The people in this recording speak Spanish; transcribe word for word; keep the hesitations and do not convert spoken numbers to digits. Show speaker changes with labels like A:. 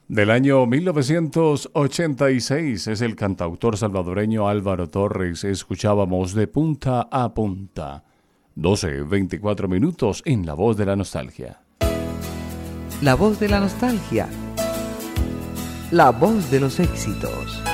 A: Del año mil novecientos ochenta y seis es el cantautor salvadoreño Álvaro Torres. Escuchábamos De Punta a Punta. doce veinticuatro minutos en La Voz de la Nostalgia.
B: La Voz de la Nostalgia. La voz de los éxitos.